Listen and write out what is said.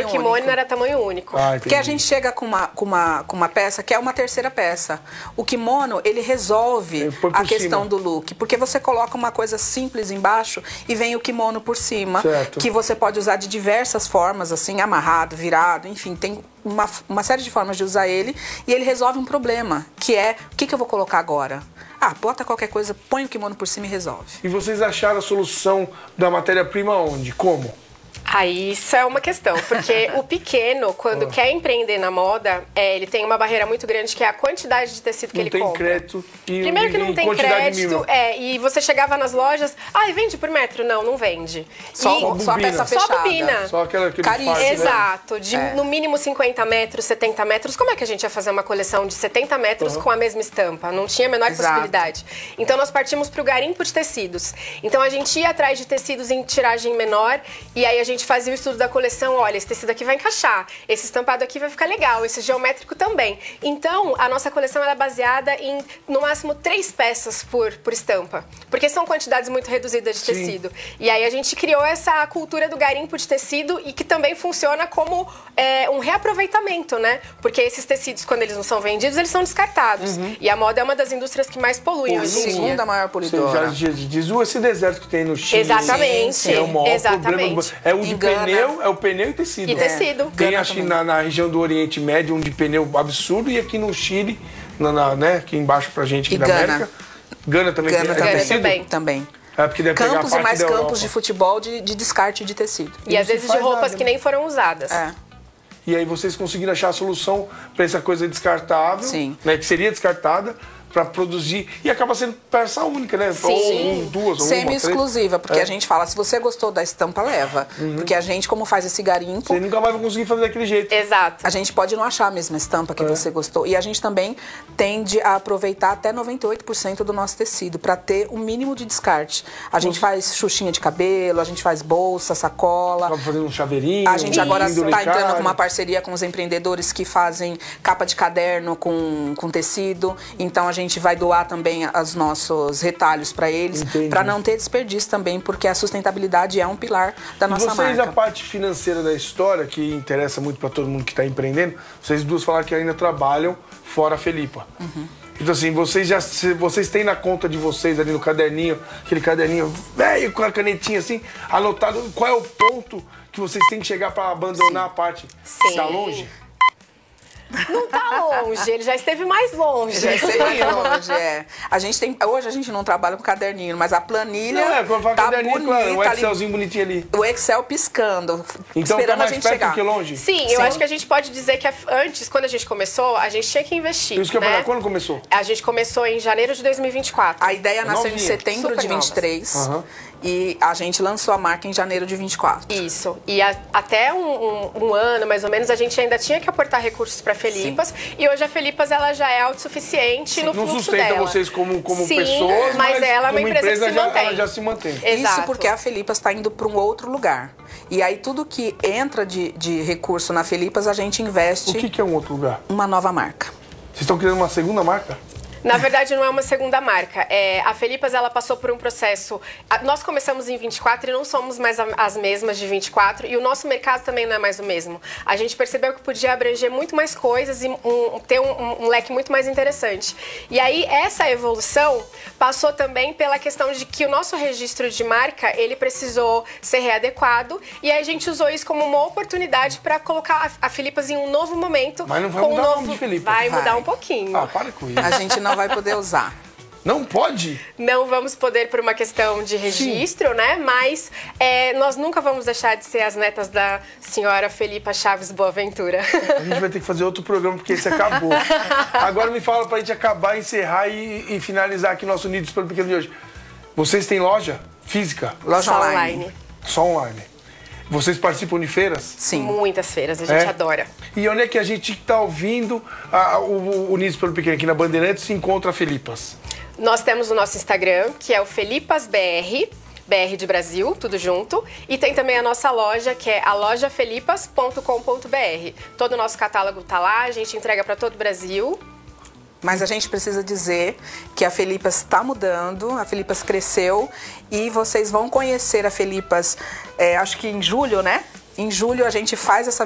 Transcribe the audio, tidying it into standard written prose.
o kimono era tamanho único. Porque a gente chega com uma peça que é uma terceira peça. O kimono, ele resolve a questão do look. Porque você coloca uma coisa simples embaixo e vem o kimono por cima. Certo. Que você pode usar de diversas formas, assim, amarrado, virado, enfim, tem uma série de formas de usar ele. E ele resolve um problema, que é, o que eu vou colocar agora? Ah, bota qualquer coisa, põe o kimono por cima e resolve. E vocês acharam a solução da matéria-prima onde? Como? Aí isso é uma questão, porque o pequeno, quando quer empreender na moda, ele tem uma barreira muito grande, que é a quantidade de tecido que ele compra. Não tem crédito. Primeiro que não tem crédito, e você chegava nas lojas, vende por metro? Não vende. Só a peça fechada. Só bobina. Só aquela que Caríssimo. faz, né? Exato, de no mínimo 50 metros, 70 metros. Como é que a gente ia fazer uma coleção de 70 metros com a mesma estampa? Não tinha a menor possibilidade. Então nós partimos para o garimpo de tecidos. Então a gente ia atrás de tecidos em tiragem menor, e aí a gente fazia o estudo da coleção, olha, esse tecido aqui vai encaixar, esse estampado aqui vai ficar legal, esse geométrico também. Então, a nossa coleção ela é baseada em, no máximo, 3 peças por estampa, porque são quantidades muito reduzidas de tecido. E aí a gente criou essa cultura do garimpo de tecido, e que também funciona como um reaproveitamento, né? Porque esses tecidos, quando eles não são vendidos, eles são descartados. E a moda é uma das indústrias que mais poluem hoje em dia. Segunda maior poluidora. Você já diz esse deserto que tem no Chile. Exatamente. É o maior Exatamente. problema. É o de pneu, é o pneu e tecido. E tecido. Tem acho que na região do Oriente Médio um de pneu absurdo, e aqui no Chile, né, aqui embaixo pra gente, aqui E da Gana. América. Gana também Gana tem também. tecido? Também. É porque deve pegar Campos a e parte mais da campos Europa. de futebol de descarte de tecido. E às vezes de faz roupas nada, que né? nem foram usadas. E aí vocês conseguiram achar a solução para essa coisa descartável, Sim. né, que seria descartada, para produzir, e acaba sendo peça única, né? Sim. Ou duas, ou uma, Semi-exclusiva, porque É. a gente fala, se você gostou da estampa, leva. Porque a gente, como faz esse garimpo, Você nunca vai conseguir fazer daquele jeito. Exato. a gente pode não achar a mesma estampa que você gostou. E a gente também tende a aproveitar até 98% do nosso tecido, para ter o mínimo de descarte. A gente faz xuxinha de cabelo, a gente faz bolsa, sacola. Acaba fazendo um chaveirinho. A gente agora índole está entrando cara. com uma parceria com os empreendedores que fazem capa de caderno com tecido. Então a gente vai doar também os nossos retalhos para eles, Entendi. para não ter desperdício também, porque a sustentabilidade é um pilar da nossa Vocês, marca. a parte financeira da história, que interessa muito para todo mundo que está empreendendo, vocês duas falaram que ainda trabalham fora a Felipa. Então assim, vocês têm na conta de vocês ali no caderninho, aquele caderninho velho com a canetinha assim, anotado qual é o ponto que vocês têm que chegar para abandonar a parte. Sim. Está longe? Não tá longe, ele já esteve mais longe. Já sei mais longe, hoje a gente não trabalha com caderninho, mas a planilha Não, quando fala tá caderninho, bonita claro, o ali. Excelzinho bonitinho ali. O Excel piscando, Então tá esperando a mais gente perto chegar. que longe? Sim, eu acho que a gente pode dizer que antes, quando a gente começou, a gente tinha que investir, Isso que eu né? falei, quando começou? A gente começou em janeiro de 2024. A ideia nasceu em novinha. setembro Super de novas. 23 Aham. e a gente lançou a marca em janeiro de 24. Isso. E até um ano, mais ou menos, a gente ainda tinha que aportar recursos para Felipas. E hoje a Felipas ela já é autossuficiente no Não fluxo sustenta dela. vocês como Sim, pessoas, mas ela é uma como empresa que se mantém. ela já se mantém. Exato. Isso porque a Felipas está indo para um outro lugar. E aí tudo que entra de recurso na Felipas, a gente investe O que é um outro lugar? uma nova marca. Vocês estão criando uma segunda marca? Na verdade, não é uma segunda marca. A Felipas, ela passou por um processo... Nós começamos em 24 e não somos mais as mesmas de 24. E o nosso mercado também não é mais o mesmo. A gente percebeu que podia abranger muito mais coisas e ter um leque muito mais interessante. E aí, essa evolução passou também pela questão de que o nosso registro de marca, ele precisou ser readequado. E aí, a gente usou isso como uma oportunidade para colocar a Felipas em um novo momento. Mas não vai com mudar um o novo... nome de Felipas. Vai mudar Vai. um pouquinho. Ah, para com isso. A gente não vai poder usar. Não pode? Não vamos poder por uma questão de registro, né? Mas nós nunca vamos deixar de ser as netas da senhora Felipa Chaves Boaventura. A gente vai ter que fazer outro programa porque esse acabou. Agora me fala pra gente acabar, encerrar e finalizar aqui nosso Unidos pelo Pequeno de hoje. Vocês têm loja física? Loja Só online. Só online. Vocês participam de feiras? Sim. Muitas feiras, a gente adora. E onde é que a gente está ouvindo o Unidos pelo Pequeno aqui na Bandeirantes se encontra a Felipas? Nós temos o nosso Instagram, que é o FelipasBR, BR de Brasil, tudo junto. E tem também a nossa loja, que é a lojafelipas.com.br. Todo o nosso catálogo tá lá, a gente entrega para todo o Brasil. Mas a gente precisa dizer que a Felipas está mudando, a Felipas cresceu e vocês vão conhecer a Felipas, acho que em julho, né? Em julho a gente faz essa